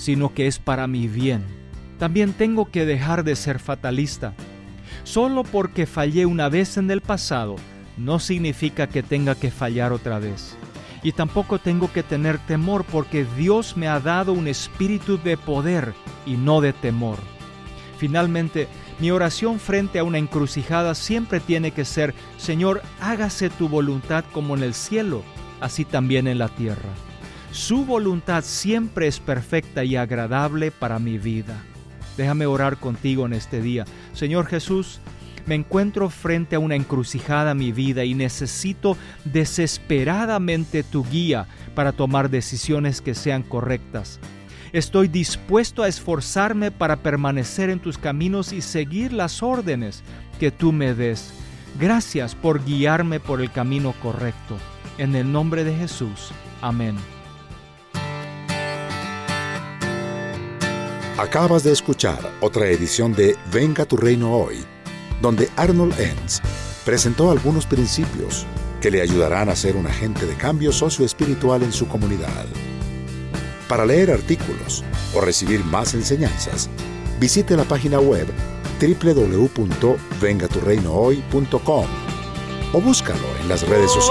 sino que es para mi bien. También tengo que dejar de ser fatalista. Solo porque fallé una vez en el pasado, no significa que tenga que fallar otra vez. Y tampoco tengo que tener temor porque Dios me ha dado un espíritu de poder y no de temor. Finalmente, mi oración frente a una encrucijada siempre tiene que ser: Señor, hágase tu voluntad como en el cielo, así también en la tierra. Su voluntad siempre es perfecta y agradable para mi vida. Déjame orar contigo en este día. Señor Jesús, me encuentro frente a una encrucijada en mi vida y necesito desesperadamente tu guía para tomar decisiones que sean correctas. Estoy dispuesto a esforzarme para permanecer en tus caminos y seguir las órdenes que tú me des. Gracias por guiarme por el camino correcto. En el nombre de Jesús. Amén. Acabas de escuchar otra edición de Venga tu Reino Hoy, donde Arnold Enns presentó algunos principios que le ayudarán a ser un agente de cambio socioespiritual en su comunidad. Para leer artículos o recibir más enseñanzas, visite la página web www.vengaturreinohoy.com o búscalo en las redes sociales.